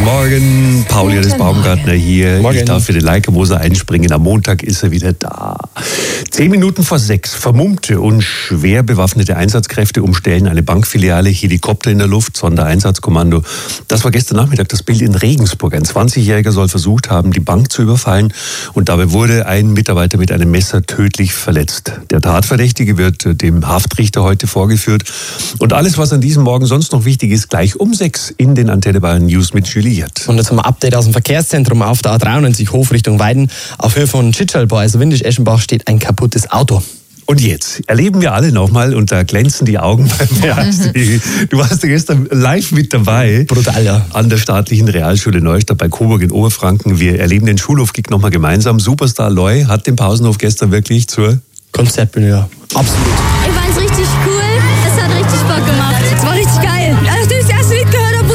Guten Morgen, Pauli Baumgartner hier. Morgen. Ich darf für den Leikemoser einspringen. Am Montag ist er wieder da. 10 Minuten vor 6. Vermummte und schwer bewaffnete Einsatzkräfte umstellen eine Bankfiliale, Helikopter in der Luft, Sondereinsatzkommando. Das war gestern Nachmittag das Bild in Regensburg. Ein 20-Jähriger soll versucht haben, die Bank zu überfallen und dabei wurde ein Mitarbeiter mit einem Messer tödlich verletzt. Der Tatverdächtige wird dem Haftrichter heute vorgeführt. Und alles, was an diesem Morgen sonst noch wichtig ist, gleich um 6 in den Antenne Bayern News mit Juliette. Und jetzt haben wir ein Update aus dem Verkehrszentrum auf der A93 Hof Richtung Weiden. Auf Höhe von Tschitschalbau, also Windisch-Eschenbach, steht ein kaputtes Auto. Und jetzt erleben wir alle nochmal, und da glänzen die Augen beim Basti. Du warst ja gestern live mit dabei. Brutal, ja. An der staatlichen Realschule Neustadt bei Coburg in Oberfranken. Wir erleben den Schulhof-Gig nochmal gemeinsam. Superstar Loy hat den Pausenhof gestern wirklich zur Konzertbühne, ja. Absolut.